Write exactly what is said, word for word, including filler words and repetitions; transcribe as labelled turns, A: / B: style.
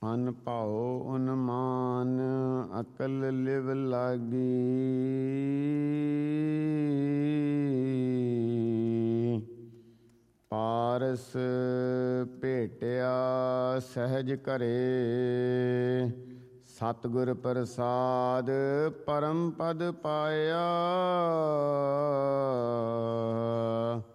A: ਮਨ ਭਾਉ ਉਨਮਾਨ ਅਕਲ ਲਿਵ ਲਾਗੀ। ਪਾਰਸ ਭੇਟਿਆ ਸਹਿਜ ਘਰੇ, ਸਤਿਗੁਰ ਪ੍ਰਸਾਦ ਪਰਮ ਪਦ ਪਾਇਆ।